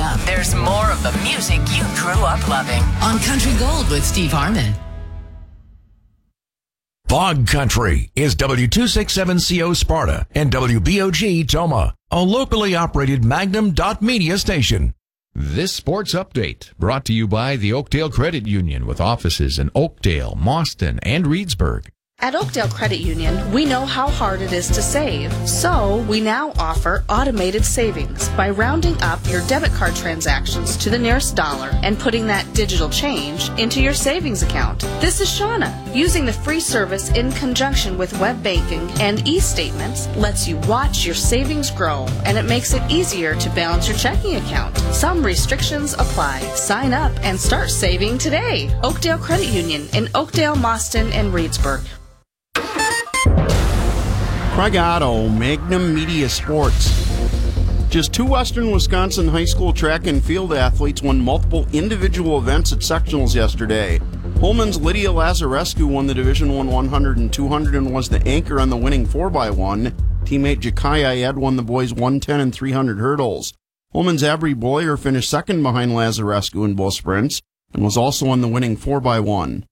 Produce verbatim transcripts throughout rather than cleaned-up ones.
up, there's more of the music you grew up loving on Country Gold with Steve Harmon. Fog Country is W two sixty-seven C O Sparta and W B O G Toma, a locally operated Magnum dot media station. This sports update brought to you by the Oakdale Credit Union with offices in Oakdale, Mauston, and Reedsburg. At Oakdale Credit Union, we know how hard it is to save, so we now offer automated savings by rounding up your debit card transactions to the nearest dollar and putting that digital change into your savings account. This is Shauna. Using the free service in conjunction with web banking and e-statements lets you watch your savings grow, and it makes it easier to balance your checking account. Some restrictions apply. Sign up and start saving today. Oakdale Credit Union in Oakdale, Mauston, and Reedsburg. Craig Otto, Magnum Media Sports. Just two Western Wisconsin high school track and field athletes won multiple individual events at sectionals yesterday. Holman's Lydia Lazarescu won the Division one one hundred and two hundred and was the anchor on the winning four by one. Teammate Jakai Ayed won the boys one ten and three hundred hurdles. Holman's Avery Boyer finished second behind Lazarescu in both sprints and was also on the winning four by one.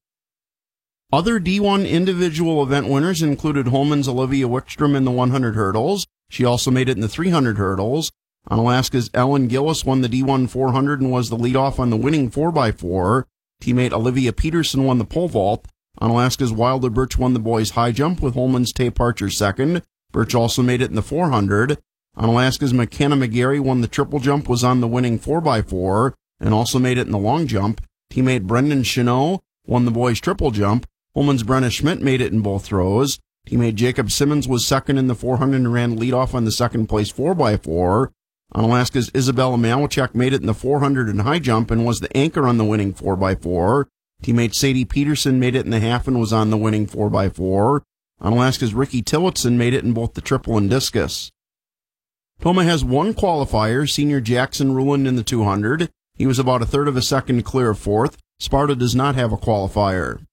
Other D one individual event winners included Holman's Olivia Wickstrom in the one hundred hurdles. She also made it in the three hundred hurdles. Onalaska's Ellen Gillis won the D one four hundred and was the leadoff on the winning four by four. Teammate Olivia Peterson won the pole vault. Onalaska's Wilder Birch won the boys high jump with Holman's Tay Parcher second. Birch also made it in the four hundred. Onalaska's McKenna McGarry won the triple jump, was on the winning four by four, and also made it in the long jump. Teammate Brendan Chenot won the boys triple jump. Holman's Brenna Schmidt made it in both throws. Teammate Jacob Simmons was second in the four hundred and ran leadoff on the second place four by four. Onalaska's Isabella Malachek made it in the four hundred and high jump and was the anchor on the winning four by four. Teammate Sadie Peterson made it in the half and was on the winning four by four. Onalaska's Ricky Tillotson made it in both the triple and discus. Toma has one qualifier, senior Jackson Ruland in the two hundred. He was about a third of a second clear of fourth. Sparta does not have a qualifier.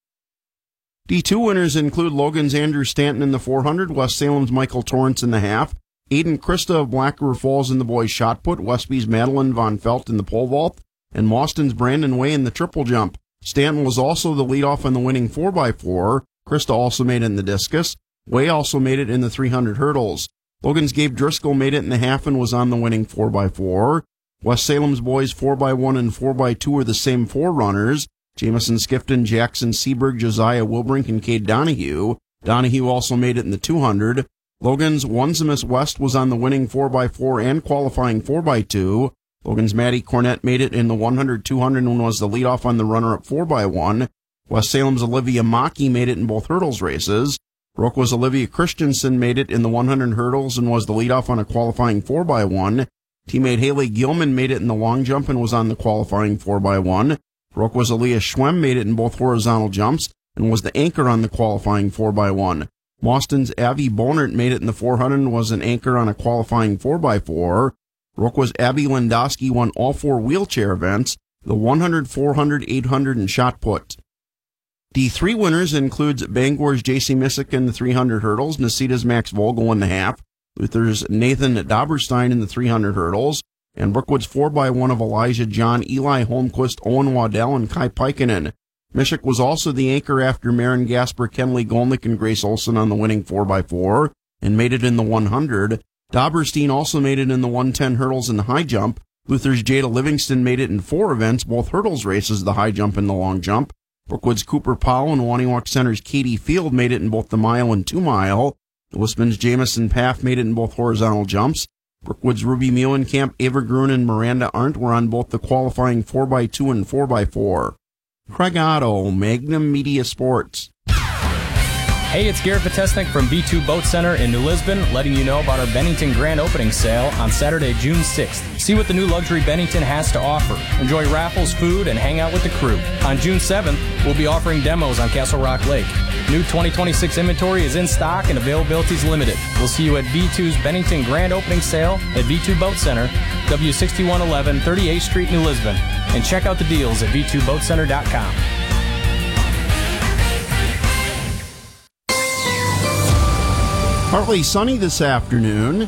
D two winners include Logan's Andrew Stanton in the four hundred, West Salem's Michael Torrance in the half, Aiden Krista of Black River Falls in the boys shot put, Westby's Madeline Von Felt in the pole vault, and Mauston's Brandon Way in the triple jump. Stanton was also the leadoff on the winning four by four. Krista also made it in the discus. Way also made it in the three hundred hurdles. Logan's Gabe Driscoll made it in the half and was on the winning four by four. West Salem's boys four by one and four by two are the same four runners. Jamison Skifton, Jackson Seberg, Josiah Wilbrink, and Cade Donahue. Donahue also made it in the two hundred. Logan's Onesimus West was on the winning four by four and qualifying four by two. Logan's Maddie Cornett made it in the one hundred, two hundred, and was the leadoff on the runner-up four by one. West Salem's Olivia Maki made it in both hurdles races. Roqua's Olivia Christensen made it in the one hundred hurdles and was the leadoff on a qualifying four by one. Teammate Haley Gilman made it in the long jump and was on the qualifying four by one. Roqua's Aaliyah Schwem made it in both horizontal jumps and was the anchor on the qualifying four by one. Mauston's Avi Bonert made it in the four hundred and was an anchor on a qualifying four by four. Roqua's Abby Lendowski won all four wheelchair events, the one hundred, four hundred, eight hundred, and shot put. D three winners includes Bangor's J C Missick in the three hundred hurdles, Nacita's Max Vogel in the half, Luther's Nathan Doberstein in the three hundred hurdles, and Brookwood's four by one of Elijah John, Eli Holmquist, Owen Waddell, and Kai Pikinen. Missick was also the anchor after Marin Gasper, Kenley Golnick, and Grace Olson on the winning four by four, and made it in the one hundred. Doberstein also made it in the one ten hurdles and the high jump. Luther's Jada Livingston made it in four events, both hurdles races, the high jump and the long jump. Brookwood's Cooper Powell and Waniwak Center's Katie Field made it in both the mile and two mile. Wisman's Jamison Paff made it in both horizontal jumps. Brookwood's Ruby Muhlenkamp, Ava Grun, and Miranda Arndt were on both the qualifying four by two and four by four. Craig Otto, Magnum Media Sports. Hey, it's Garrett Vitesnik from V two Boat Center in New Lisbon, letting you know about our Bennington Grand Opening Sale on Saturday, June sixth. See what the new luxury Bennington has to offer. Enjoy raffles, food, and hang out with the crew. On June seventh, we'll be offering demos on Castle Rock Lake. New twenty twenty-six inventory is in stock and availability is limited. We'll see you at V two's Bennington Grand Opening Sale at V two Boat Center, W sixty-one eleven thirty-eighth Street, New Lisbon. And check out the deals at V two boat center dot com. Partly sunny this afternoon.